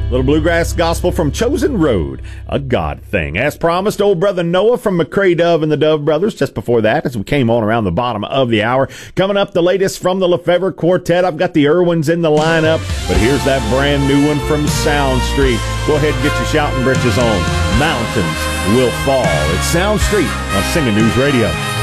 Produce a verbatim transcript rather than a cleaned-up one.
Little bluegrass gospel from Chosen Road, A God Thing. As promised, old brother Noah from McCrae Dove and the Dove Brothers just before that, as we came on around the bottom of the hour. Coming up, the latest from the Lefevre Quartet. I've got the Irwins in the lineup, but here's that brand new one from Sound Street. Go ahead and get your shouting britches on. Mountains Will Fall. It's Sound Street on Singing News Radio.